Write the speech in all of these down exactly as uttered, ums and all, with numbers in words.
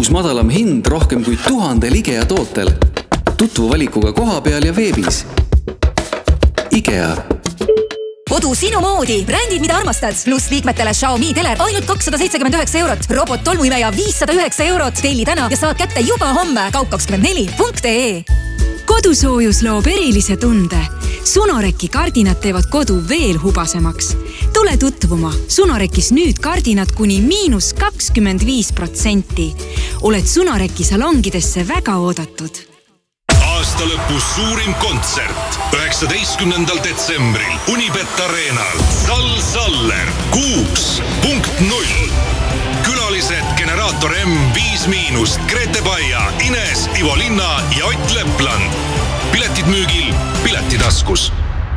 uus madalam hind rohkem kui tuhandel IKEA tootel. Tutvu valikuga koha peal ja veebis. IKEA. Kodu sinu moodi. Brändid, mida armastad. Plus liikmetele Xiaomi teler ainult kakssada seitsekümmend üheksa eurot. Robot tolmuimeja viissada üheksa eurot. Telli täna ja saad kätte juba homme. kaup kakskümmend neli punkt ee. Kodusoojus loob erilise tunde. Sunoreki kardinad teevad kodu veel hubasemaks. Tule tutvuma. Sunorekis nüüd kardinad kuni miinus kakskümmend viis protsenti. Oled Sunoreki salongidesse väga oodatud. Aasta lõpus suurim kontsert üheksateistkümnendal detsembril Unibet Arenal. Sal Saller kuus punkt null. Külalised Generaator M viis miinust, Grete Baia, Ines, Ivo Linna ja Ott Lepland. Piletid müügil Piletitaskus.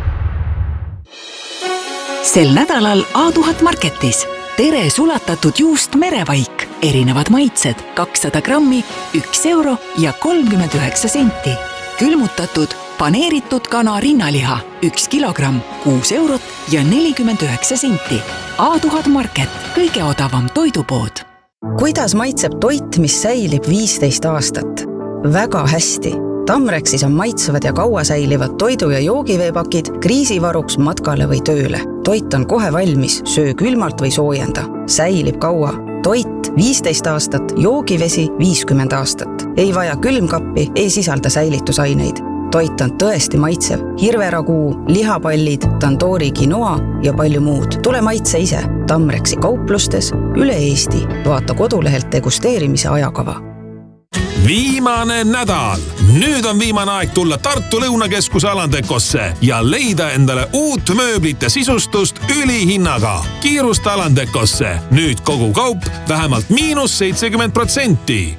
Sel nädalal A tuhat Marketis. Tere sulatatud juust merevaik. Erinevad maitsed kakssada grammi, üks euro ja kolmkümmend üheksa senti. Külmutatud, paneeritud kana rinnaliha, üks kilogramm, kuus eurot ja nelikümmend üheksa senti. A tuhat Market, kõige odavam toidupood. Kuidas maitseb toit, mis säilib viisteist aastat? Väga hästi. Tamrexis on maitsevad ja kaua säilivad toidu- ja joogiveepakid kriisivaruks matkale või tööle. Toit on kohe valmis, söö külmalt või soojenda. Säilib kaua. Toit viisteist aastat, joogivesi viiskümmend aastat. Ei vaja külmkappi, ei sisalda säilitusaineid. Toit on tõesti maitsev. Hirveraguu, lihapallid, tandoori quinoa ja palju muud. Tule maitse ise. Tamrexi kauplustes üle Eesti. Vaata kodulehelt degusteerimise ajakava. Viimane nädal. Nüüd on viimane aeg tulla Tartu Lõunakeskuse Alandekosse ja leida endale uut mööblit ja sisustust ülihinnaga. Kiirusta Alandekosse. Nüüd kogu kaup vähemalt miinus seitsekümmend protsenti.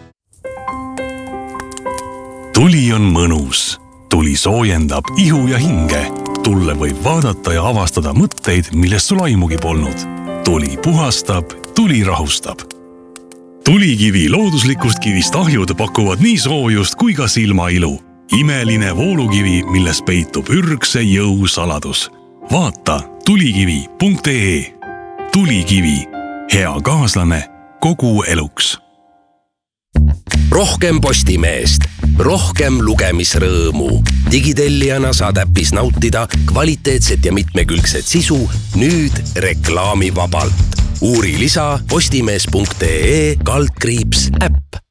Tuli on mõnus. Tuli soojendab ihu ja hinge. Tulle võib vaadata ja avastada mõtteid, millest sul aimugi polnud. Tuli puhastab, tuli rahustab. Tulikivi looduslikust kivist ahjud pakuvad nii soojust kui ka silmailu. Imeline voolukivi, milles peitub ürgse jõu saladus. Vaata tulikivi punkt ee. Tulikivi. Hea kaaslane kogu eluks. Rohkem Postimeest. Rohkem lugemisrõõmu. Digitellijana saad äppis nautida kvaliteetset ja mitmekülgset sisu nüüd reklaamivabalt. Uuri lisa postimees punkt ee kaldkriips äpp.